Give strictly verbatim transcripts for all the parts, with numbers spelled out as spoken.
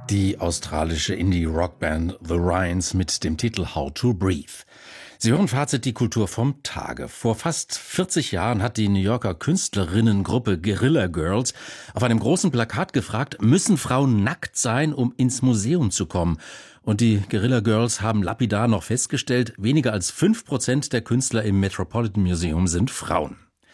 Die australische Indie-Rockband The Ryans mit dem Titel How to Breathe. Sie hören Fazit die Kultur vom Tage. Vor fast vierzig Jahren hat die New Yorker Künstlerinnengruppe Guerrilla Girls auf einem großen Plakat gefragt, müssen Frauen nackt sein, um ins Museum zu kommen? Und die Guerrilla Girls haben lapidar noch festgestellt, weniger als fünf Prozent der Künstler im Metropolitan Museum sind Frauen.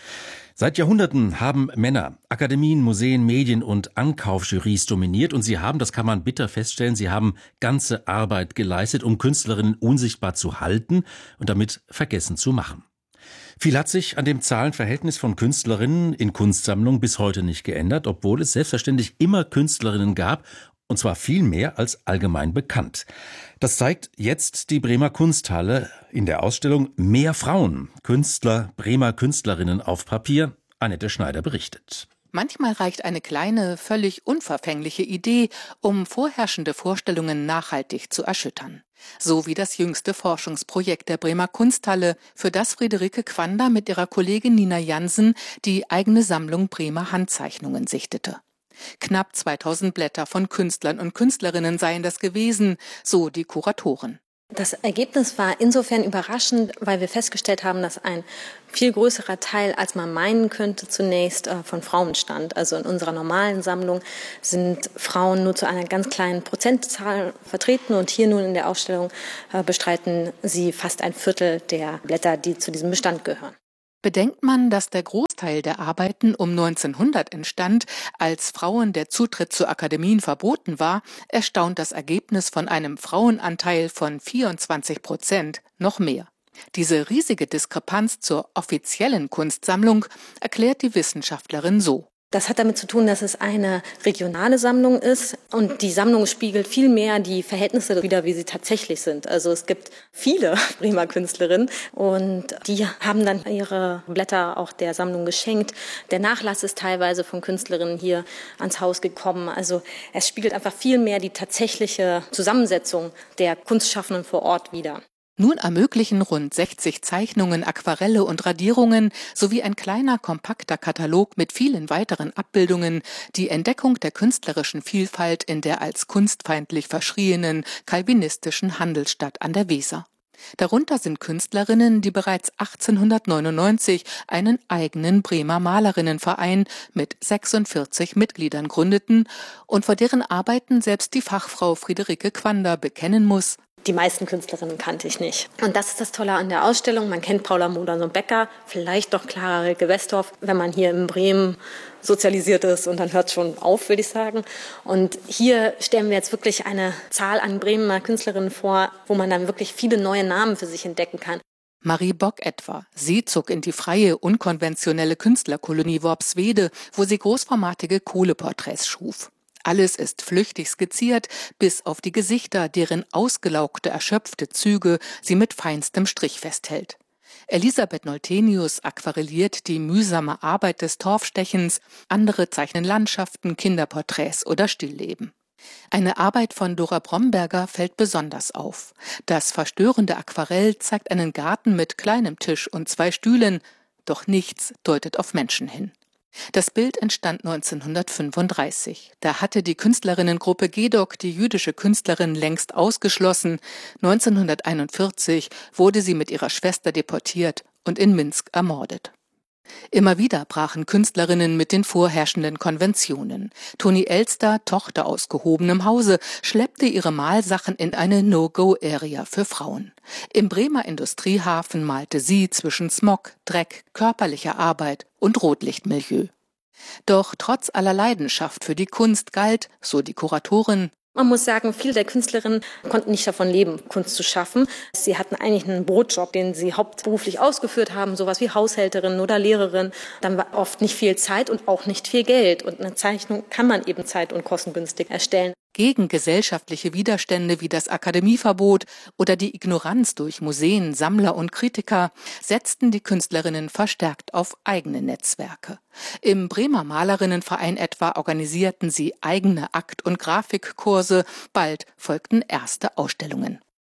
Seit Jahrhunderten haben Männer Akademien, Museen, Medien und Ankaufjurys dominiert und sie haben, das kann man bitter feststellen, sie haben ganze Arbeit geleistet, um Künstlerinnen unsichtbar zu halten und damit vergessen zu machen. Viel hat sich an dem Zahlenverhältnis von Künstlerinnen in Kunstsammlungen bis heute nicht geändert, obwohl es selbstverständlich immer Künstlerinnen gab, und zwar viel mehr als allgemein bekannt. Das zeigt jetzt die Bremer Kunsthalle in der Ausstellung Mehr Frauen, Künstler, Bremer Künstlerinnen auf Papier. Annette Schneider berichtet. Manchmal reicht eine kleine, völlig unverfängliche Idee, um vorherrschende Vorstellungen nachhaltig zu erschüttern. So wie das jüngste Forschungsprojekt der Bremer Kunsthalle, für das Friederike Quander mit ihrer Kollegin Nina Jansen die eigene Sammlung Bremer Handzeichnungen sichtete. Knapp zweitausend Blätter von Künstlern und Künstlerinnen seien das gewesen, so die Kuratoren. Das Ergebnis war insofern überraschend, weil wir festgestellt haben, dass ein viel größerer Teil, als man meinen könnte, zunächst von Frauen stammt. Also in unserer normalen Sammlung sind Frauen nur zu einer ganz kleinen Prozentzahl vertreten und hier nun in der Ausstellung bestreiten sie fast ein Viertel der Blätter, die zu diesem Bestand gehören. Bedenkt man, dass der Großteil der Arbeiten um neunzehnhundert entstand, als Frauen der Zutritt zu Akademien verboten war, erstaunt das Ergebnis von einem Frauenanteil von vierundzwanzig Prozent noch mehr. Diese riesige Diskrepanz zur offiziellen Kunstsammlung erklärt die Wissenschaftlerin so. Das hat damit zu tun, dass es eine regionale Sammlung ist und die Sammlung spiegelt viel mehr die Verhältnisse wider, wie sie tatsächlich sind. Also es gibt viele Bremer Künstlerinnen und die haben dann ihre Blätter auch der Sammlung geschenkt. Der Nachlass ist teilweise von Künstlerinnen hier ans Haus gekommen. Also es spiegelt einfach viel mehr die tatsächliche Zusammensetzung der Kunstschaffenden vor Ort wider. Nun ermöglichen rund sechzig Zeichnungen, Aquarelle und Radierungen sowie ein kleiner, kompakter Katalog mit vielen weiteren Abbildungen die Entdeckung der künstlerischen Vielfalt in der als kunstfeindlich verschrienen calvinistischen Handelsstadt an der Weser. Darunter sind Künstlerinnen, die bereits achtzehnhundertneunundneunzig einen eigenen Bremer Malerinnenverein mit sechsundvierzig Mitgliedern gründeten und vor deren Arbeiten selbst die Fachfrau Friederike Quander bekennen muss: Die meisten Künstlerinnen kannte ich nicht. Und das ist das Tolle an der Ausstellung. Man kennt Paula Modersohn-Becker, vielleicht doch Clara Rilke-Westhoff, wenn man hier in Bremen sozialisiert ist. Und dann hört es schon auf, würde ich sagen. Und hier stellen wir jetzt wirklich eine Zahl an Bremer Künstlerinnen vor, wo man dann wirklich viele neue Namen für sich entdecken kann. Marie Bock etwa. Sie zog in die freie, unkonventionelle Künstlerkolonie Worpswede, wo sie großformatige Kohleporträts schuf. Alles ist flüchtig skizziert, bis auf die Gesichter, deren ausgelaugte, erschöpfte Züge sie mit feinstem Strich festhält. Elisabeth Noltenius aquarelliert die mühsame Arbeit des Torfstechens, andere zeichnen Landschaften, Kinderporträts oder Stillleben. Eine Arbeit von Dora Bromberger fällt besonders auf. Das verstörende Aquarell zeigt einen Garten mit kleinem Tisch und zwei Stühlen, doch nichts deutet auf Menschen hin. Das Bild entstand neunzehnhundertfünfunddreißig. Da hatte die Künstlerinnengruppe Gedok die jüdische Künstlerin längst ausgeschlossen. neunzehnhunderteinundvierzig wurde sie mit ihrer Schwester deportiert und in Minsk ermordet. Immer wieder brachen Künstlerinnen mit den vorherrschenden Konventionen. Toni Elster, Tochter aus gehobenem Hause, schleppte ihre Malsachen in eine No-Go-Area für Frauen. Im Bremer Industriehafen malte sie zwischen Smog, Dreck, körperlicher Arbeit und Rotlichtmilieu. Doch trotz aller Leidenschaft für die Kunst galt, so die Kuratorin: Man muss sagen, viele der Künstlerinnen konnten nicht davon leben, Kunst zu schaffen. Sie hatten eigentlich einen Brotjob, den sie hauptberuflich ausgeführt haben, sowas wie Haushälterin oder Lehrerin. Dann war oft nicht viel Zeit und auch nicht viel Geld. Und eine Zeichnung kann man eben zeit- und kostengünstig erstellen. Gegen gesellschaftliche Widerstände wie das Akademieverbot oder die Ignoranz durch Museen, Sammler und Kritiker setzten die Künstlerinnen verstärkt auf eigene Netzwerke. Im Bremer Malerinnenverein etwa organisierten sie eigene Akt- und Grafikkurse, bald folgten erste Ausstellungen.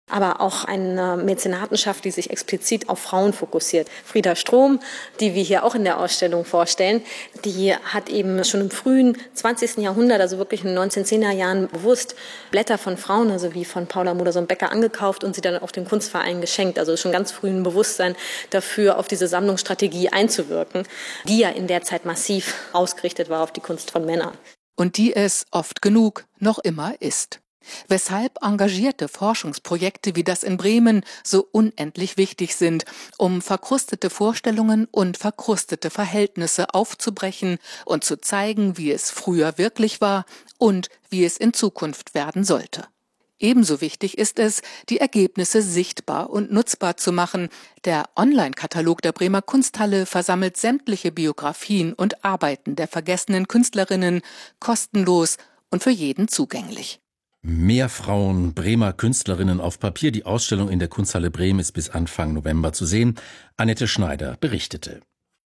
aber auch eine Mäzenatenschaft, die sich explizit auf Frauen fokussiert. Frieda Strohm, die wir hier auch in der Ausstellung vorstellen, die hat eben schon im frühen zwanzigsten Jahrhundert, also wirklich in den neunzehnhundertzehner Jahren, bewusst Blätter von Frauen, also wie von Paula Modersohn-Becker, angekauft und sie dann auch dem Kunstverein geschenkt. Also schon ganz früh ein Bewusstsein dafür, auf diese Sammlungsstrategie einzuwirken, die ja in der Zeit massiv ausgerichtet war auf die Kunst von Männern. Und die es oft genug noch immer ist. Weshalb engagierte Forschungsprojekte wie das in Bremen so unendlich wichtig sind, um verkrustete Vorstellungen und verkrustete Verhältnisse aufzubrechen und zu zeigen, wie es früher wirklich war und wie es in Zukunft werden sollte. Ebenso wichtig ist es, die Ergebnisse sichtbar und nutzbar zu machen. Der Online-Katalog der Bremer Kunsthalle versammelt sämtliche Biografien und Arbeiten der vergessenen Künstlerinnen kostenlos und für jeden zugänglich. Mehr Frauen, Bremer Künstlerinnen auf Papier. Die Ausstellung in der Kunsthalle Bremen ist bis Anfang November zu sehen. Annette Schneider berichtete.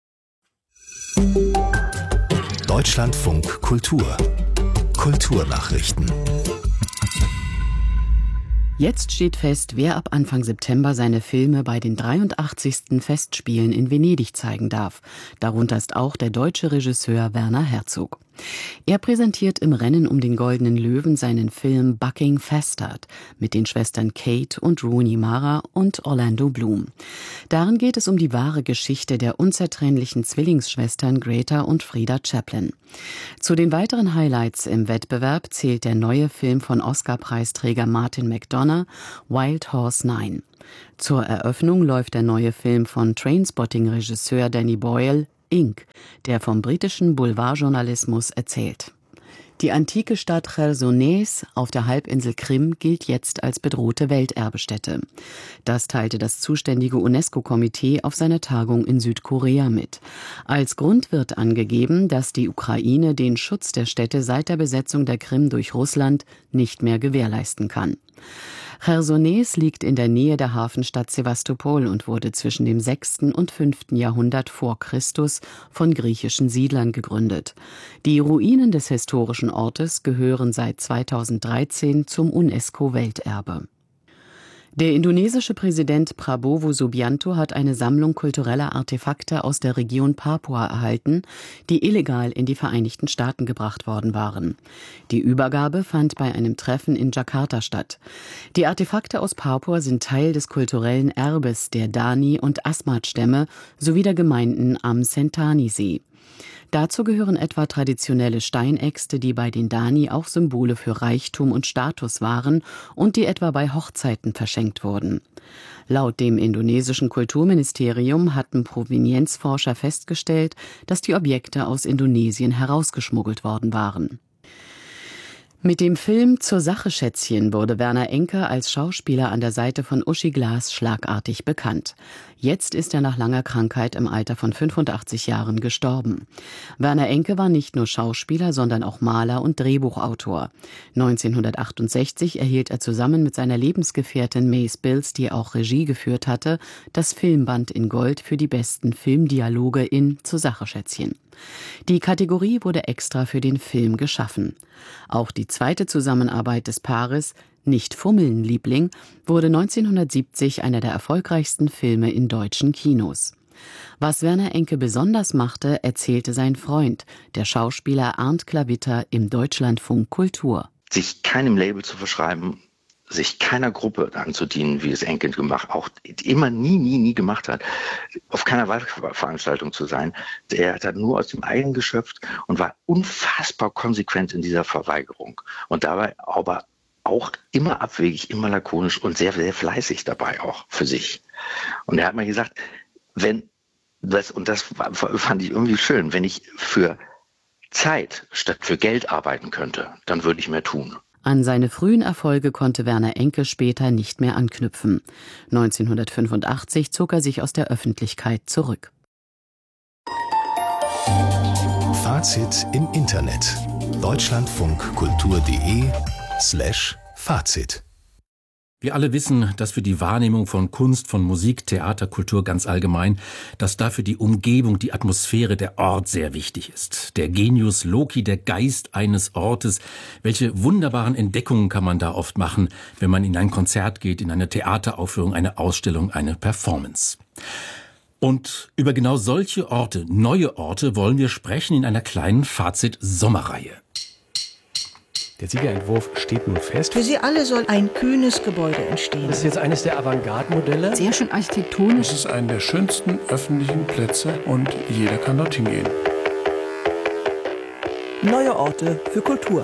Deutschlandfunk Kultur. Kulturnachrichten. Jetzt steht fest, wer ab Anfang September seine Filme bei den dreiundachtzigsten Festspielen in Venedig zeigen darf. Darunter ist auch der deutsche Regisseur Werner Herzog. Er präsentiert im Rennen um den Goldenen Löwen seinen Film Bucking Festard mit den Schwestern Kate und Rooney Mara und Orlando Bloom. Darin geht es um die wahre Geschichte der unzertrennlichen Zwillingsschwestern Greta und Frida Chaplin. Zu den weiteren Highlights im Wettbewerb zählt der neue Film von Oscar-Preisträger Martin McDonagh, Wild Horse Nine. Zur Eröffnung läuft der neue Film von Trainspotting-Regisseur Danny Boyle, Ink, der vom britischen Boulevardjournalismus erzählt. Die antike Stadt Chersonees auf der Halbinsel Krim gilt jetzt als bedrohte Welterbestätte. Das teilte das zuständige UNESCO-Komitee auf seiner Tagung in Südkorea mit. Als Grund wird angegeben, dass die Ukraine den Schutz der Stätte seit der Besetzung der Krim durch Russland nicht mehr gewährleisten kann. Chersonees liegt in der Nähe der Hafenstadt Sewastopol und wurde zwischen dem sechsten und fünften Jahrhundert vor Christus von griechischen Siedlern gegründet. Die Ruinen des historischen Ortes gehören seit zweitausenddreizehn zum UNESCO-Welterbe. Der indonesische Präsident Prabowo Subianto hat eine Sammlung kultureller Artefakte aus der Region Papua erhalten, die illegal in die Vereinigten Staaten gebracht worden waren. Die Übergabe fand bei einem Treffen in Jakarta statt. Die Artefakte aus Papua sind Teil des kulturellen Erbes der Dani- und Asmat-Stämme sowie der Gemeinden am Sentani-See. Dazu gehören etwa traditionelle Steinäxte, die bei den Dani auch Symbole für Reichtum und Status waren und die etwa bei Hochzeiten verschenkt wurden. Laut dem indonesischen Kulturministerium hatten Provenienzforscher festgestellt, dass die Objekte aus Indonesien herausgeschmuggelt worden waren. Mit dem Film Zur Sache Schätzchen wurde Werner Enke als Schauspieler an der Seite von Uschi Glas schlagartig bekannt. Jetzt ist er nach langer Krankheit im Alter von fünfundachtzig Jahren gestorben. Werner Enke war nicht nur Schauspieler, sondern auch Maler und Drehbuchautor. neunzehnhundertachtundsechzig erhielt er zusammen mit seiner Lebensgefährtin Mace Bills, die auch Regie geführt hatte, das Filmband in Gold für die besten Filmdialoge in Zur Sache Schätzchen. Die Kategorie wurde extra für den Film geschaffen. Auch die zweite Zusammenarbeit des Paares, Nicht fummeln, Liebling, wurde neunzehnhundertsiebzig einer der erfolgreichsten Filme in deutschen Kinos. Was Werner Enke besonders machte, erzählte sein Freund, der Schauspieler Arndt Klavitter im Deutschlandfunk Kultur. Sich keinem Label zu verschreiben, sich keiner Gruppe anzudienen, wie es Enke gemacht, auch immer nie, nie, nie gemacht hat, auf keiner Wahlveranstaltung zu sein. Der hat nur aus dem eigenen geschöpft und war unfassbar konsequent in dieser Verweigerung. Und dabei aber auch immer abwegig, immer lakonisch und sehr, sehr fleißig dabei auch für sich. Und er hat mal gesagt, wenn das, und das fand ich irgendwie schön, wenn ich für Zeit statt für Geld arbeiten könnte, dann würde ich mehr tun. An seine frühen Erfolge konnte Werner Enke später nicht mehr anknüpfen. neunzehnhundertfünfundachtzig zog er sich aus der Öffentlichkeit zurück. Fazit im Internet. deutschlandfunkkultur punkt de slash Fazit Wir alle wissen, dass für die Wahrnehmung von Kunst, von Musik, Theater, Kultur ganz allgemein, dass dafür die Umgebung, die Atmosphäre, der Ort sehr wichtig ist. Der Genius loci, der Geist eines Ortes. Welche wunderbaren Entdeckungen kann man da oft machen, wenn man in ein Konzert geht, in eine Theateraufführung, eine Ausstellung, eine Performance. Und über genau solche Orte, neue Orte, wollen wir sprechen in einer kleinen Fazit-Sommerreihe. Der Siegerentwurf steht nun fest. Für Sie alle soll ein kühnes Gebäude entstehen. Das ist jetzt eines der Avantgarde-Modelle. Sehr schön architektonisch. Es ist einer der schönsten öffentlichen Plätze und jeder kann dorthin gehen. Neue Orte für Kultur.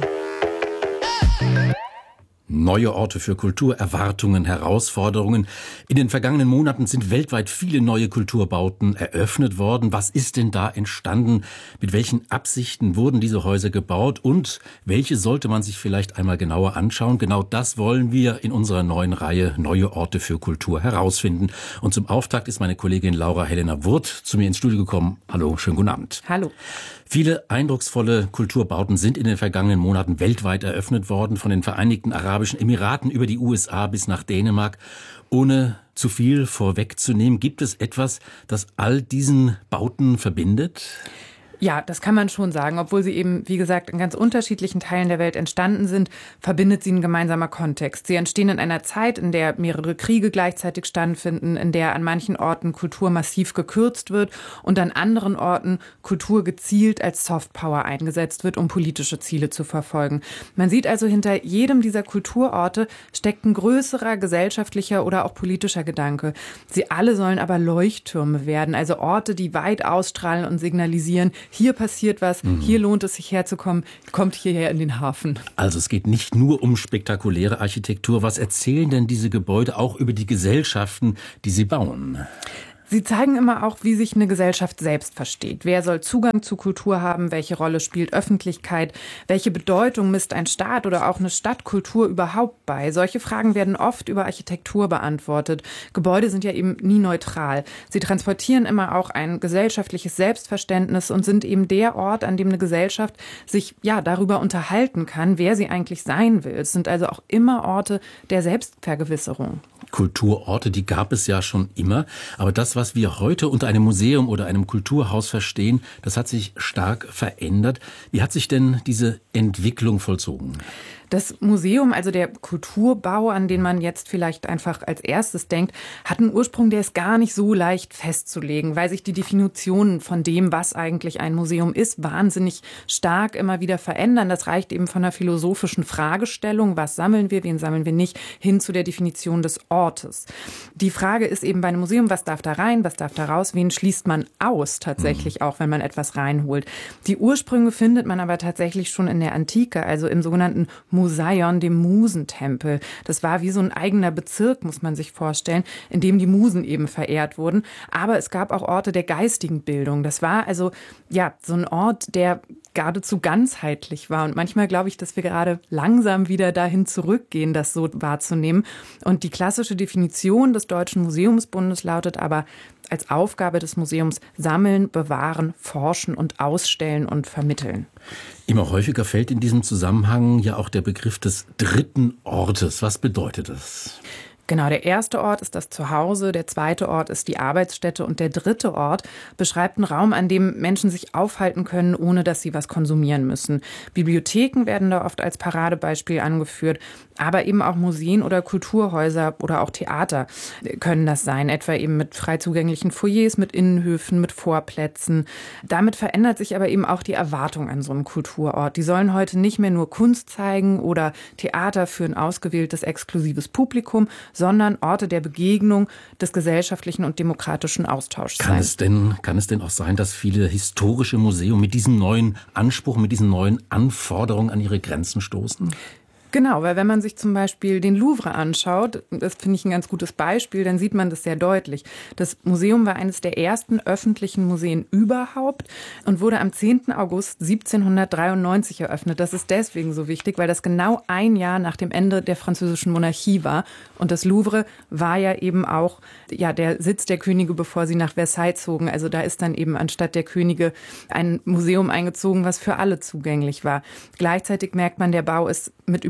Neue Orte für Kultur, Erwartungen, Herausforderungen. In den vergangenen Monaten sind weltweit viele neue Kulturbauten eröffnet worden. Was ist denn da entstanden? Mit welchen Absichten wurden diese Häuser gebaut? Und welche sollte man sich vielleicht einmal genauer anschauen? Genau das wollen wir in unserer neuen Reihe Neue Orte für Kultur herausfinden. Und zum Auftakt ist meine Kollegin Laura Helena Wurth zu mir ins Studio gekommen. Hallo, schönen guten Abend. Hallo. Viele eindrucksvolle Kulturbauten sind in den vergangenen Monaten weltweit eröffnet worden, von den Vereinigten Arabischen Emiraten über die U S A bis nach Dänemark. Ohne zu viel vorwegzunehmen, gibt es etwas, das all diesen Bauten verbindet? Ja, das kann man schon sagen. Obwohl sie eben, wie gesagt, in ganz unterschiedlichen Teilen der Welt entstanden sind, verbindet sie ein gemeinsamer Kontext. Sie entstehen in einer Zeit, in der mehrere Kriege gleichzeitig stattfinden, in der an manchen Orten Kultur massiv gekürzt wird und an anderen Orten Kultur gezielt als Softpower eingesetzt wird, um politische Ziele zu verfolgen. Man sieht also, hinter jedem dieser Kulturorte steckt ein größerer gesellschaftlicher oder auch politischer Gedanke. Sie alle sollen aber Leuchttürme werden, also Orte, die weit ausstrahlen und signalisieren, hier passiert was, mhm. hier lohnt es sich herzukommen, kommt hierher in den Hafen. Also es geht nicht nur um spektakuläre Architektur. Was erzählen denn diese Gebäude auch über die Gesellschaften, die sie bauen? Sie zeigen immer auch, wie sich eine Gesellschaft selbst versteht. Wer soll Zugang zu Kultur haben? Welche Rolle spielt Öffentlichkeit? Welche Bedeutung misst ein Staat oder auch eine Stadt Kultur überhaupt bei? Solche Fragen werden oft über Architektur beantwortet. Gebäude sind ja eben nie neutral. Sie transportieren immer auch ein gesellschaftliches Selbstverständnis und sind eben der Ort, an dem eine Gesellschaft sich ja darüber unterhalten kann, wer sie eigentlich sein will. Es sind also auch immer Orte der Selbstvergewisserung. Kulturorte, die gab es ja schon immer. Aber das, was wir heute unter einem Museum oder einem Kulturhaus verstehen, das hat sich stark verändert. Wie hat sich denn diese Entwicklung vollzogen? Das Museum, also der Kulturbau, an den man jetzt vielleicht einfach als erstes denkt, hat einen Ursprung, der ist gar nicht so leicht festzulegen, weil sich die Definitionen von dem, was eigentlich ein Museum ist, wahnsinnig stark immer wieder verändern. Das reicht eben von einer philosophischen Fragestellung, was sammeln wir, wen sammeln wir nicht, hin zu der Definition des Ortes. Die Frage ist eben bei einem Museum, was darf da rein, was darf da raus, wen schließt man aus tatsächlich auch, wenn man etwas reinholt. Die Ursprünge findet man aber tatsächlich schon in der Antike, also im sogenannten Museion, dem Musentempel. Das war wie so ein eigener Bezirk, muss man sich vorstellen, in dem die Musen eben verehrt wurden. Aber es gab auch Orte der geistigen Bildung. Das war also ja so ein Ort, der geradezu ganzheitlich war. Und manchmal glaube ich, dass wir gerade langsam wieder dahin zurückgehen, das so wahrzunehmen. Und die klassische Definition des Deutschen Museumsbundes lautet aber als Aufgabe des Museums sammeln, bewahren, forschen und ausstellen und vermitteln. Immer häufiger fällt in diesem Zusammenhang ja auch der Begriff des dritten Ortes. Was bedeutet das? Genau, der erste Ort ist das Zuhause, der zweite Ort ist die Arbeitsstätte und der dritte Ort beschreibt einen Raum, an dem Menschen sich aufhalten können, ohne dass sie was konsumieren müssen. Bibliotheken werden da oft als Paradebeispiel angeführt, aber eben auch Museen oder Kulturhäuser oder auch Theater können das sein, etwa eben mit frei zugänglichen Foyers, mit Innenhöfen, mit Vorplätzen. Damit verändert sich aber eben auch die Erwartung an so einem Kulturort. Die sollen heute nicht mehr nur Kunst zeigen oder Theater für ein ausgewähltes, exklusives Publikum, sondern Orte der Begegnung, des gesellschaftlichen und demokratischen Austauschs sein. Kann es denn, kann es denn auch sein, dass viele historische Museen mit diesem neuen Anspruch, mit diesen neuen Anforderungen an ihre Grenzen stoßen? Genau, weil wenn man sich zum Beispiel den Louvre anschaut, das finde ich ein ganz gutes Beispiel, dann sieht man das sehr deutlich. Das Museum war eines der ersten öffentlichen Museen überhaupt und wurde am zehnten August siebzehnhundertdreiundneunzig eröffnet. Das ist deswegen so wichtig, weil das genau ein Jahr nach dem Ende der französischen Monarchie war. Und das Louvre war ja eben auch ja, der Sitz der Könige, bevor sie nach Versailles zogen. Also da ist dann eben anstatt der Könige ein Museum eingezogen, was für alle zugänglich war. Gleichzeitig merkt man, der Bau ist mit über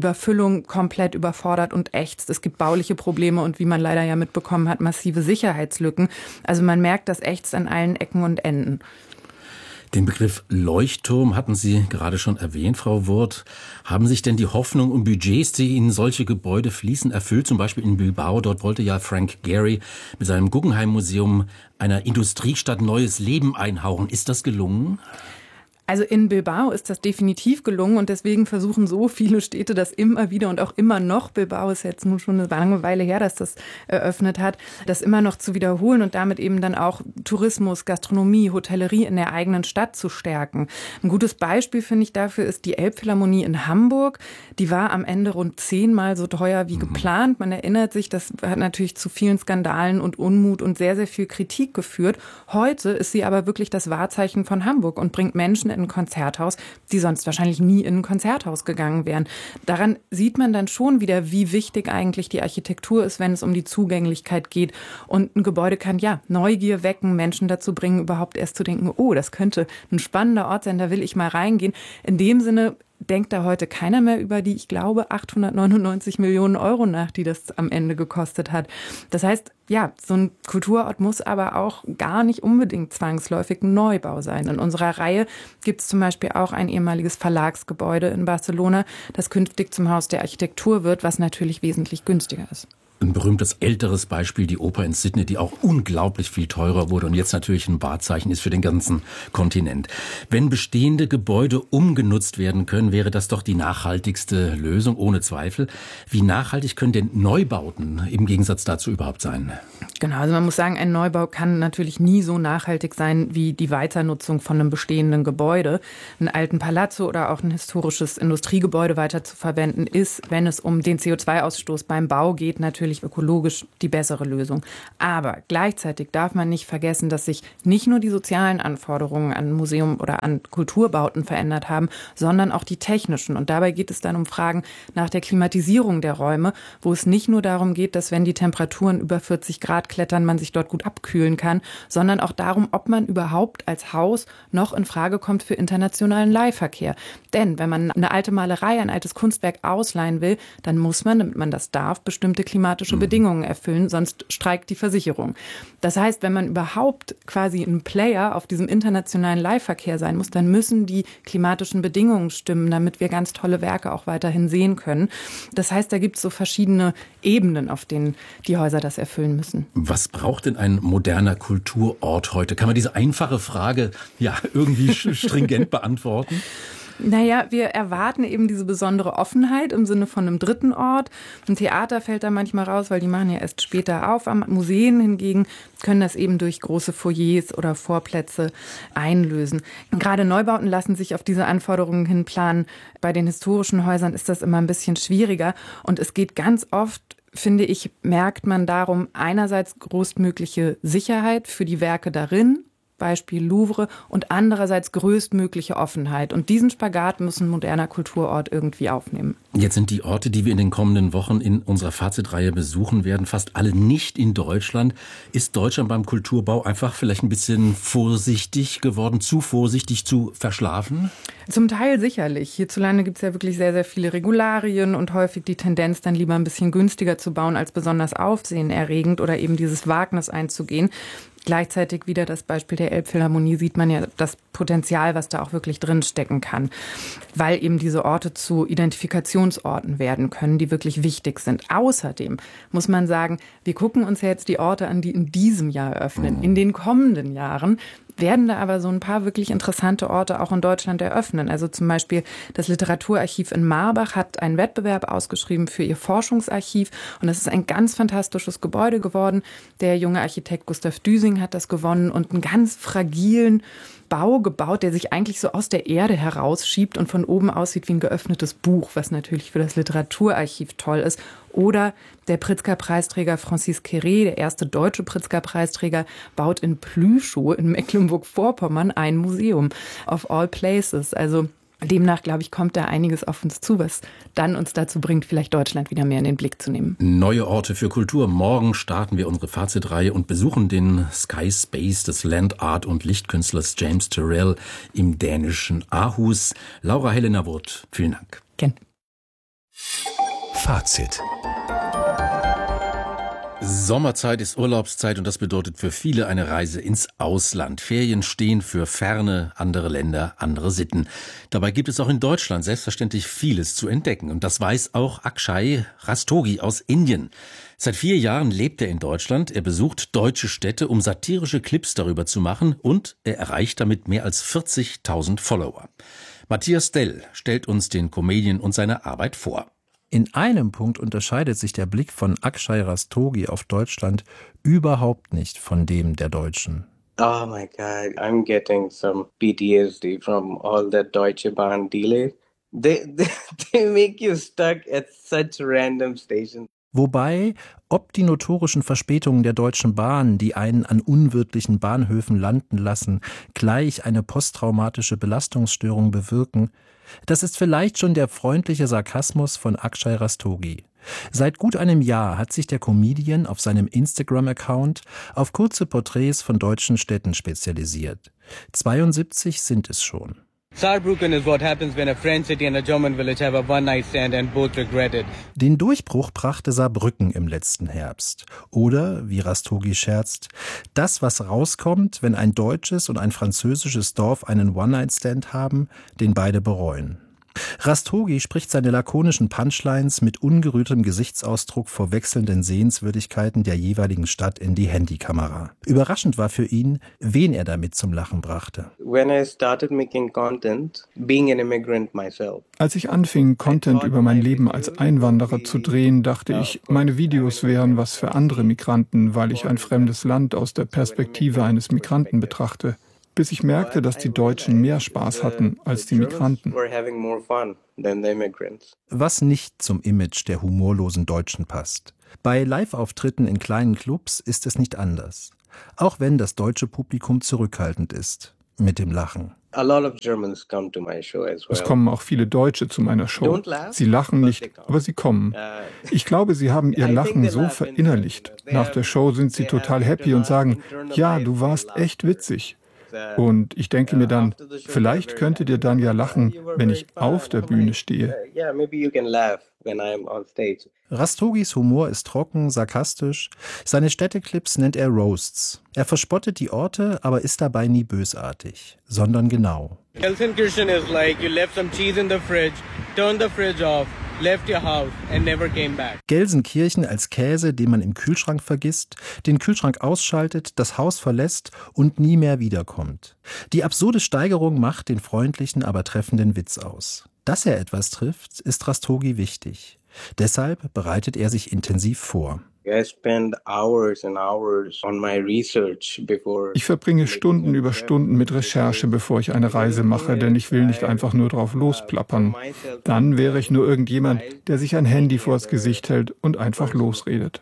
Überfüllung komplett überfordert und ächzt. Es gibt bauliche Probleme und wie man leider ja mitbekommen hat, massive Sicherheitslücken. Also man merkt, das ächzt an allen Ecken und Enden. Den Begriff Leuchtturm hatten Sie gerade schon erwähnt, Frau Wurth. Haben sich denn die Hoffnung und Budgets, die in solche Gebäude fließen, erfüllt? Zum Beispiel in Bilbao, dort wollte ja Frank Gehry mit seinem Guggenheim-Museum einer Industriestadt neues Leben einhauchen. Ist das gelungen? Also in Bilbao ist das definitiv gelungen und deswegen versuchen so viele Städte das immer wieder und auch immer noch, Bilbao ist jetzt nun schon eine lange Weile her, dass das eröffnet hat, das immer noch zu wiederholen und damit eben dann auch Tourismus, Gastronomie, Hotellerie in der eigenen Stadt zu stärken. Ein gutes Beispiel, finde ich, dafür ist die Elbphilharmonie in Hamburg. Die war am Ende rund zehnmal so teuer wie mhm. geplant. Man erinnert sich, das hat natürlich zu vielen Skandalen und Unmut und sehr, sehr viel Kritik geführt. Heute ist sie aber wirklich das Wahrzeichen von Hamburg und bringt Menschen in ein Konzerthaus, die sonst wahrscheinlich nie in ein Konzerthaus gegangen wären. Daran sieht man dann schon wieder, wie wichtig eigentlich die Architektur ist, wenn es um die Zugänglichkeit geht. Und ein Gebäude kann ja Neugier wecken, Menschen dazu bringen, überhaupt erst zu denken, oh, das könnte ein spannender Ort sein, da will ich mal reingehen. In dem Sinne denkt da heute keiner mehr über die, ich glaube, achthundertneunundneunzig Millionen Euro nach, die das am Ende gekostet hat. Das heißt, ja, so ein Kulturort muss aber auch gar nicht unbedingt zwangsläufig ein Neubau sein. In unserer Reihe gibt es zum Beispiel auch ein ehemaliges Verlagsgebäude in Barcelona, das künftig zum Haus der Architektur wird, was natürlich wesentlich günstiger ist. Ein berühmtes älteres Beispiel, die Oper in Sydney, die auch unglaublich viel teurer wurde und jetzt natürlich ein Wahrzeichen ist für den ganzen Kontinent. Wenn bestehende Gebäude umgenutzt werden können, wäre das doch die nachhaltigste Lösung, ohne Zweifel. Wie nachhaltig können denn Neubauten im Gegensatz dazu überhaupt sein? Genau, also man muss sagen, ein Neubau kann natürlich nie so nachhaltig sein wie die Weiternutzung von einem bestehenden Gebäude. Einen alten Palazzo oder auch ein historisches Industriegebäude weiter zu verwenden, ist, wenn es um den C O zwei Ausstoß beim Bau geht, natürlich ökologisch die bessere Lösung. Aber gleichzeitig darf man nicht vergessen, dass sich nicht nur die sozialen Anforderungen an Museum oder an Kulturbauten verändert haben, sondern auch die technischen. Und dabei geht es dann um Fragen nach der Klimatisierung der Räume, wo es nicht nur darum geht, dass wenn die Temperaturen über vierzig Grad klettern, man sich dort gut abkühlen kann, sondern auch darum, ob man überhaupt als Haus noch in Frage kommt für internationalen Leihverkehr. Denn wenn man eine alte Malerei, ein altes Kunstwerk ausleihen will, dann muss man, damit man das darf, bestimmte klimatische Bedingungen erfüllen, sonst streikt die Versicherung. Das heißt, wenn man überhaupt quasi ein Player auf diesem internationalen Leihverkehr sein muss, dann müssen die klimatischen Bedingungen stimmen, damit wir ganz tolle Werke auch weiterhin sehen können. Das heißt, da gibt es so verschiedene Ebenen, auf denen die Häuser das erfüllen müssen. Was braucht denn ein moderner Kulturort heute? Kann man diese einfache Frage ja irgendwie stringent beantworten? Naja, wir erwarten eben diese besondere Offenheit im Sinne von einem dritten Ort. Ein Theater fällt da manchmal raus, weil die machen ja erst später auf. Am Museen hingegen können das eben durch große Foyers oder Vorplätze einlösen. Gerade Neubauten lassen sich auf diese Anforderungen hin planen. Bei den historischen Häusern ist das immer ein bisschen schwieriger. Und es geht ganz oft, finde ich, merkt man darum, einerseits größtmögliche Sicherheit für die Werke darin, Beispiel Louvre, und andererseits größtmögliche Offenheit. Und diesen Spagat muss ein moderner Kulturort irgendwie aufnehmen. Jetzt sind die Orte, die wir in den kommenden Wochen in unserer Fazitreihe besuchen werden, fast alle nicht in Deutschland. Ist Deutschland beim Kulturbau einfach vielleicht ein bisschen vorsichtig geworden, zu vorsichtig, zu verschlafen? Zum Teil sicherlich. Hierzulande gibt es ja wirklich sehr, sehr viele Regularien und häufig die Tendenz, dann lieber ein bisschen günstiger zu bauen, als besonders aufsehenerregend oder eben dieses Wagnis einzugehen. Gleichzeitig wieder das Beispiel der Elbphilharmonie sieht man ja das Potenzial, was da auch wirklich drinstecken kann, weil eben diese Orte zu Identifikationsorten werden können, die wirklich wichtig sind. Außerdem muss man sagen, wir gucken uns ja jetzt die Orte an, die in diesem Jahr eröffnen. In den kommenden Jahren werden da aber so ein paar wirklich interessante Orte auch in Deutschland eröffnen. Also zum Beispiel das Literaturarchiv in Marbach hat einen Wettbewerb ausgeschrieben für ihr Forschungsarchiv. Und das ist ein ganz fantastisches Gebäude geworden. Der junge Architekt Gustav Düsing hat das gewonnen und einen ganz fragilen Bau gebaut, der sich eigentlich so aus der Erde herausschiebt und von oben aussieht wie ein geöffnetes Buch, was natürlich für das Literaturarchiv toll ist. Oder der Pritzker-Preisträger Francis Quéré, der erste deutsche Pritzker-Preisträger, baut in Plüschow in Mecklenburg-Vorpommern ein Museum of all places. Also demnach, glaube ich, kommt da einiges auf uns zu, was dann uns dazu bringt, vielleicht Deutschland wieder mehr in den Blick zu nehmen. Neue Orte für Kultur. Morgen starten wir unsere Fazitreihe und besuchen den Sky Space des Land Art und Lichtkünstlers James Turrell im dänischen Aarhus. Laura Helena Wurth, vielen Dank. Gerne. Fazit. Sommerzeit ist Urlaubszeit und das bedeutet für viele eine Reise ins Ausland. Ferien stehen für ferne, andere Länder, andere Sitten. Dabei gibt es auch in Deutschland selbstverständlich vieles zu entdecken. Und das weiß auch Akshay Rastogi aus Indien. Seit vier Jahren lebt er in Deutschland. Er besucht deutsche Städte, um satirische Clips darüber zu machen. Und er erreicht damit mehr als vierzigtausend Follower. Matthias Dell stellt uns den Comedian und seine Arbeit vor. In einem Punkt unterscheidet sich der Blick von Akshay Rastogi auf Deutschland überhaupt nicht von dem der Deutschen. Oh my God, I'm getting some P T S D from all that Deutsche Bahn delay. They, they, they make you stuck at such random stations. Wobei, ob die notorischen Verspätungen der Deutschen Bahn, die einen an unwirtlichen Bahnhöfen landen lassen, gleich eine posttraumatische Belastungsstörung bewirken, das ist vielleicht schon der freundliche Sarkasmus von Akshay Rastogi. Seit gut einem Jahr hat sich der Comedian auf seinem Instagram-Account auf kurze Porträts von deutschen Städten spezialisiert. zweiundsiebzig sind es schon. Saarbrücken is what happens when a French city and a German village have a one-night stand and both regret it. Den Durchbruch brachte Saarbrücken im letzten Herbst. Oder, wie Rastogi scherzt, das, was rauskommt, wenn ein deutsches und ein französisches Dorf einen One-Night-Stand haben, den beide bereuen. Rastogi spricht seine lakonischen Punchlines mit ungerührtem Gesichtsausdruck vor wechselnden Sehenswürdigkeiten der jeweiligen Stadt in die Handykamera. Überraschend war für ihn, wen er damit zum Lachen brachte. When I started making content, being an immigrant myself. Als ich anfing, Content über mein Leben als Einwanderer zu drehen, dachte ich, meine Videos wären was für andere Migranten, weil ich ein fremdes Land aus der Perspektive eines Migranten betrachte. Bis ich merkte, dass die Deutschen mehr Spaß hatten als die Migranten. Was nicht zum Image der humorlosen Deutschen passt. Bei Live-Auftritten in kleinen Clubs ist es nicht anders. Auch wenn das deutsche Publikum zurückhaltend ist mit dem Lachen. Es kommen auch viele Deutsche zu meiner Show. Sie lachen nicht, aber sie kommen. Ich glaube, sie haben ihr Lachen so verinnerlicht. Nach der Show sind sie total happy und sagen, ja, du warst echt witzig. Und ich denke mir dann, vielleicht könntet ihr dann ja lachen, wenn ich auf der Bühne stehe. Rastogis Humor ist trocken, sarkastisch. Seine Städteclips nennt er Roasts. Er verspottet die Orte, aber ist dabei nie bösartig, sondern genau. Gelsenkirchen is like you left some cheese in the fridge, turned the fridge off, left your house and never came back. Gelsenkirchen als Käse, den man im Kühlschrank vergisst, den Kühlschrank ausschaltet, das Haus verlässt und nie mehr wiederkommt. Die absurde Steigerung macht den freundlichen, aber treffenden Witz aus. Dass er etwas trifft, ist Rastogi wichtig. Deshalb bereitet er sich intensiv vor. Ich verbringe Stunden über Stunden mit Recherche, bevor ich eine Reise mache, denn ich will nicht einfach nur drauf losplappern. Dann wäre ich nur irgendjemand, der sich ein Handy vors Gesicht hält und einfach losredet.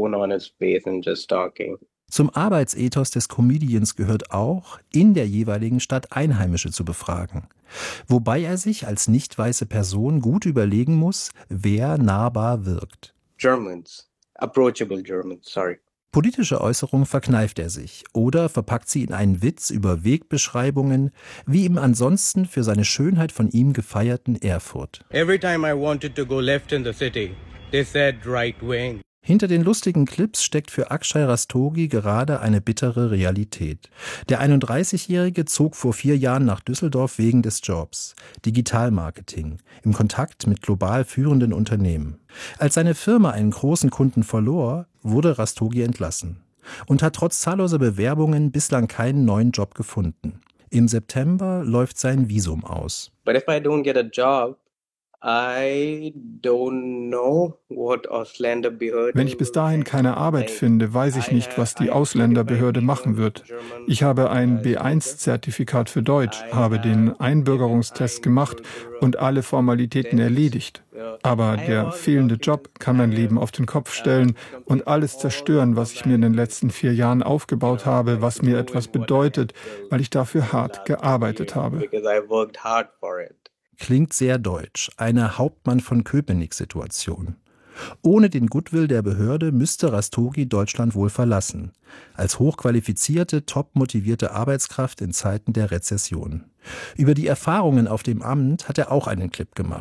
Zum Arbeitsethos des Comedians gehört auch, in der jeweiligen Stadt Einheimische zu befragen. Wobei er sich als nicht weiße Person gut überlegen muss, wer nahbar wirkt. Germans. Approachable Germans, sorry. Politische Äußerungen verkneift er sich oder verpackt sie in einen Witz über Wegbeschreibungen, wie im ansonsten für seine Schönheit von ihm gefeierten Erfurt. Every time I wanted to go left in the city, they said right wing. Hinter den lustigen Clips steckt für Akshay Rastogi gerade eine bittere Realität. Der einunddreißigjährige zog vor vier Jahren nach Düsseldorf wegen des Jobs, Digitalmarketing, im Kontakt mit global führenden Unternehmen. Als seine Firma einen großen Kunden verlor, wurde Rastogi entlassen und hat trotz zahlloser Bewerbungen bislang keinen neuen Job gefunden. Im September läuft sein Visum aus. But if I don't get a job, I don't know what Ausländerbehörde. Wenn ich bis dahin keine Arbeit finde, weiß ich nicht, was die Ausländerbehörde machen wird. Ich habe ein B eins Zertifikat für Deutsch, habe den Einbürgerungstest gemacht und alle Formalitäten erledigt. Aber der fehlende Job kann mein Leben auf den Kopf stellen und alles zerstören, was ich mir in den letzten vier Jahren aufgebaut habe, was mir etwas bedeutet, weil ich dafür hart gearbeitet habe. Klingt sehr deutsch, eine Hauptmann-von-Köpenick-Situation. Ohne den Goodwill der Behörde müsste Rastogi Deutschland wohl verlassen. Als hochqualifizierte, top-motivierte Arbeitskraft in Zeiten der Rezession. Über die Erfahrungen auf dem Amt hat er auch einen Clip gemacht.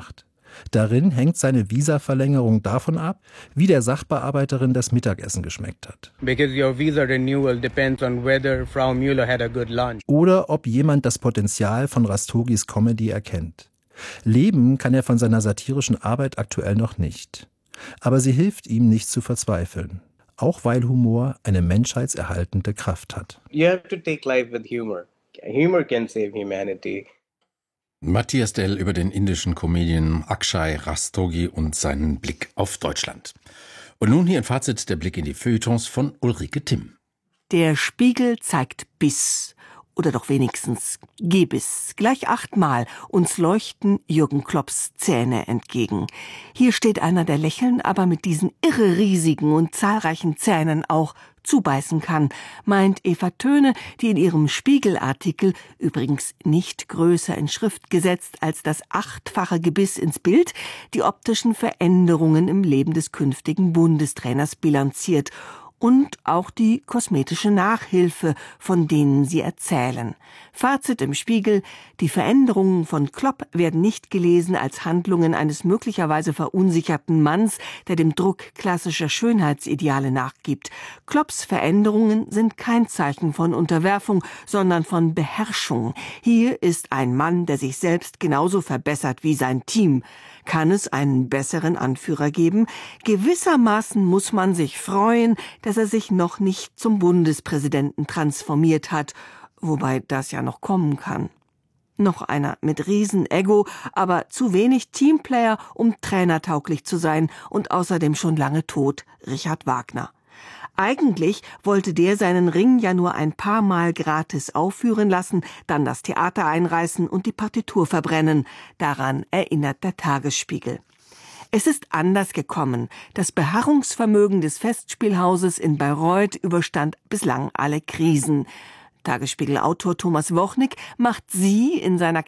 Darin hängt seine Visaverlängerung davon ab, wie der Sachbearbeiterin das Mittagessen geschmeckt hat. Because your visa renewal depends on whether Frau Müller had a good lunch. Oder ob jemand das Potenzial von Rastogis Comedy erkennt. Leben kann er von seiner satirischen Arbeit aktuell noch nicht. Aber sie hilft ihm nicht zu verzweifeln. Auch weil Humor eine menschheitserhaltende Kraft hat. You have to take life with humor. Humor can save humanity. Matthias Dell über den indischen Comedian Akshay Rastogi und seinen Blick auf Deutschland. Und nun hier ein Fazit, der Blick in die Feuilletons von Ulrike Timm. Der Spiegel zeigt Biss. Oder doch wenigstens Gebiss. Gleich achtmal uns leuchten Jürgen Klopps Zähne entgegen. Hier steht einer, der lächeln, aber mit diesen irre riesigen und zahlreichen Zähnen auch zubeißen kann, meint Eva Töne, die in ihrem Spiegelartikel, übrigens nicht größer in Schrift gesetzt als das achtfache Gebiss ins Bild, die optischen Veränderungen im Leben des künftigen Bundestrainers bilanziert und auch die kosmetische Nachhilfe, von denen sie erzählen. Fazit im Spiegel: Die Veränderungen von Klopp werden nicht gelesen als Handlungen eines möglicherweise verunsicherten Manns, der dem Druck klassischer Schönheitsideale nachgibt. Klopps Veränderungen sind kein Zeichen von Unterwerfung, sondern von Beherrschung. Hier ist ein Mann, der sich selbst genauso verbessert wie sein Team. Kann es einen besseren Anführer geben? Gewissermaßen muss man sich freuen, dass er sich noch nicht zum Bundespräsidenten transformiert hat, wobei das ja noch kommen kann. Noch einer mit Riesen-Ego, aber zu wenig Teamplayer, um trainertauglich zu sein und außerdem schon lange tot, Richard Wagner. Eigentlich wollte der seinen Ring ja nur ein paar Mal gratis aufführen lassen, dann das Theater einreißen und die Partitur verbrennen. Daran erinnert der Tagesspiegel. Es ist anders gekommen. Das Beharrungsvermögen des Festspielhauses in Bayreuth überstand bislang alle Krisen. Tagesspiegel-Autor Thomas Wochnick macht sie in seiner